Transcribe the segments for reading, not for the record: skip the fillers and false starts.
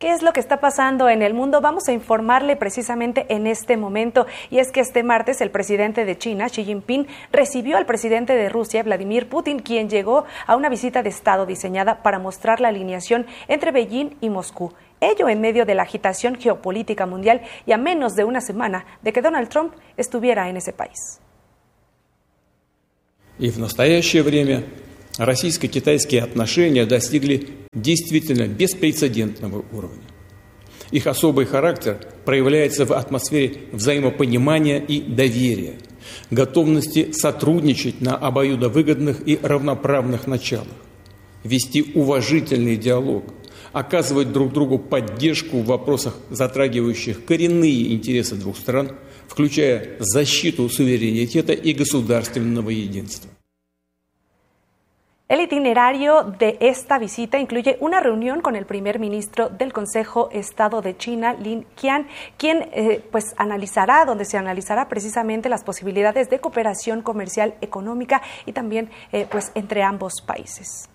¿Qué es lo que está pasando en el mundo? Vamos a informarle precisamente en este momento. Y es que este martes el presidente de China, Xi Jinping, recibió al presidente de Rusia, Vladimir Putin, quien llegó a una visita de Estado diseñada para mostrar la alineación entre Beijing y Moscú. Ello en medio de la agitación geopolítica mundial y a menos de una semana de que Donald Trump estuviera en ese país. И в настоящее время российско-китайские отношения достигли действительно беспрецедентного уровня. Их особый характер проявляется в атмосфере взаимопонимания и доверия, готовности сотрудничать на обоюдовыгодных и равноправных началах, вести уважительный диалог, оказывать друг другу поддержку в вопросах, затрагивающих коренные интересы двух стран, включая защиту суверенитета и государственного единства. El itinerario de esta visita incluye una reunión con el primer ministro del Consejo Estado de China, Lin Qian, quien donde se analizará precisamente las posibilidades de cooperación comercial, económica y también entre ambos países.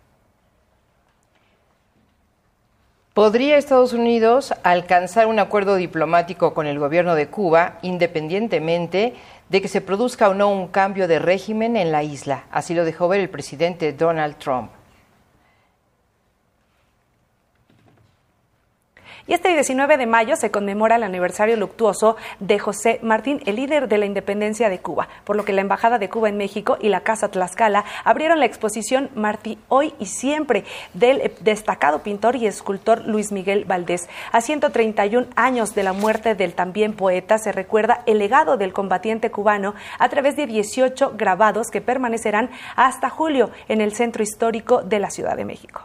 ¿Podría Estados Unidos alcanzar un acuerdo diplomático con el gobierno de Cuba independientemente de que se produzca o no un cambio de régimen en la isla? Así lo dejó ver el presidente Donald Trump. Y este 19 de mayo se conmemora el aniversario luctuoso de José Martín, el líder de la independencia de Cuba, por lo que la Embajada de Cuba en México y la Casa Tlaxcala abrieron la exposición Martí hoy y siempre del destacado pintor y escultor Luis Miguel Valdés. A 131 años de la muerte del también poeta se recuerda el legado del combatiente cubano a través de 18 grabados que permanecerán hasta julio en el Centro Histórico de la Ciudad de México.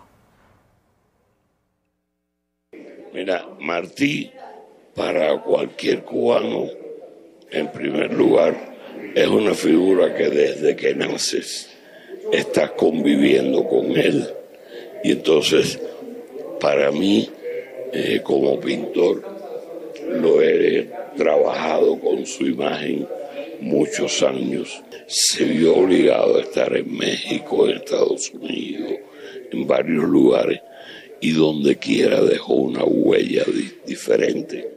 Mira, Martí, para cualquier cubano, en primer lugar, es una figura que desde que naces estás conviviendo con él. Y entonces, para mí, como pintor, lo he trabajado con su imagen muchos años. Se vio obligado a estar en México, en Estados Unidos, en varios lugares, y donde quiera dejó una huella diferente.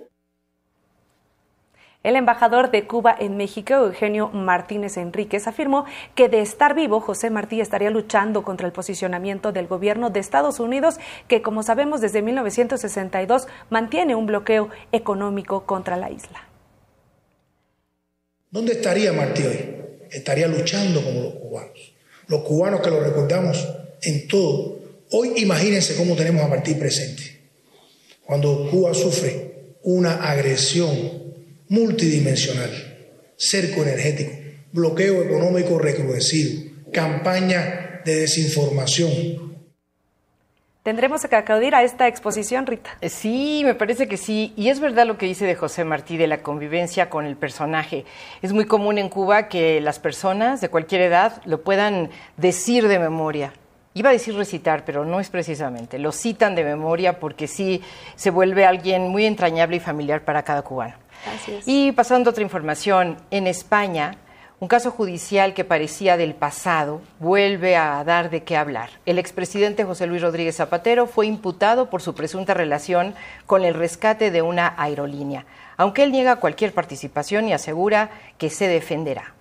El embajador de Cuba en México, Eugenio Martínez Enríquez, afirmó que de estar vivo, José Martí estaría luchando contra el posicionamiento del gobierno de Estados Unidos, que, como sabemos, desde 1962 mantiene un bloqueo económico contra la isla. ¿Dónde estaría Martí hoy? Estaría luchando como los cubanos que lo recordamos en todo. Hoy imagínense cómo tenemos a Martí presente. Cuando Cuba sufre una agresión multidimensional, cerco energético, bloqueo económico recrudecido, campaña de desinformación. ¿Tendremos que acudir a esta exposición, Rita? Sí, me parece que sí. Y es verdad lo que dice de José Martí, de la convivencia con el personaje. Es muy común en Cuba que las personas de cualquier edad lo puedan decir de memoria. Iba a decir recitar, pero no es precisamente. Lo citan de memoria porque sí se vuelve alguien muy entrañable y familiar para cada cubano. Así es. Y pasando a otra información, en España, un caso judicial que parecía del pasado vuelve a dar de qué hablar. El expresidente José Luis Rodríguez Zapatero fue imputado por su presunta relación con el rescate de una aerolínea, aunque él niega cualquier participación y asegura que se defenderá.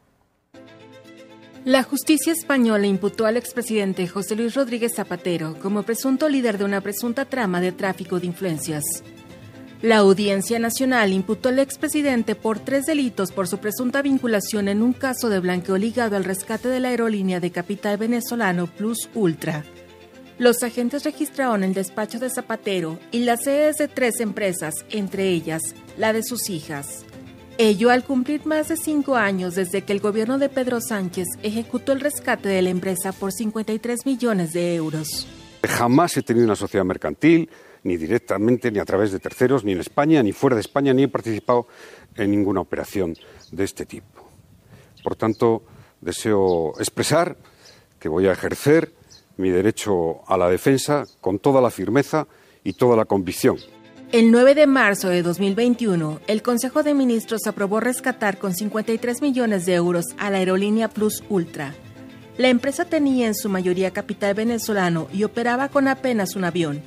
La justicia española imputó al expresidente José Luis Rodríguez Zapatero como presunto líder de una presunta trama de tráfico de influencias. La Audiencia Nacional imputó al expresidente por 3 delitos por su presunta vinculación en un caso de blanqueo ligado al rescate de la aerolínea de capital venezolano Plus Ultra. Los agentes registraron el despacho de Zapatero y las sedes de 3 empresas, entre ellas la de sus hijas. Ello al cumplir más de 5 años desde que el gobierno de Pedro Sánchez ejecutó el rescate de la empresa por 53 millones de euros. Jamás he tenido una sociedad mercantil, ni directamente, ni a través de terceros, ni en España, ni fuera de España, ni he participado en ninguna operación de este tipo. Por tanto, deseo expresar que voy a ejercer mi derecho a la defensa con toda la firmeza y toda la convicción. El 9 de marzo de 2021, el Consejo de Ministros aprobó rescatar con 53 millones de euros a la aerolínea Plus Ultra. La empresa tenía en su mayoría capital venezolano y operaba con apenas un avión.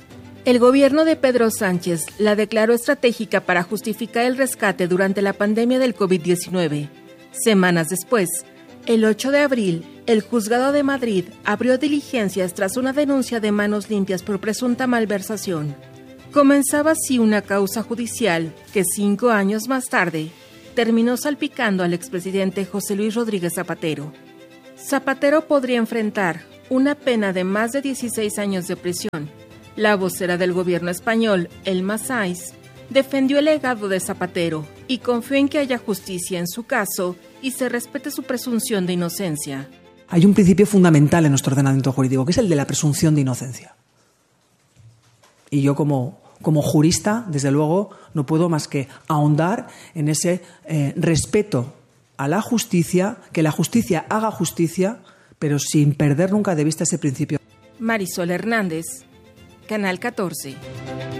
El gobierno de Pedro Sánchez la declaró estratégica para justificar el rescate durante la pandemia del COVID-19. Semanas después, el 8 de abril, el Juzgado de Madrid abrió diligencias tras una denuncia de manos limpias por presunta malversación. Comenzaba así una causa judicial que 5 años más tarde terminó salpicando al expresidente José Luis Rodríguez Zapatero. Zapatero podría enfrentar una pena de más de 16 años de prisión. La vocera del gobierno español, Elma Sáiz, defendió el legado de Zapatero y confió en que haya justicia en su caso y se respete su presunción de inocencia. Hay un principio fundamental en nuestro ordenamiento jurídico, que es el de la presunción de inocencia. Y yo como jurista, desde luego, no puedo más que ahondar en ese respeto a la justicia, que la justicia haga justicia, pero sin perder nunca de vista ese principio. Marisol Hernández, Canal 14.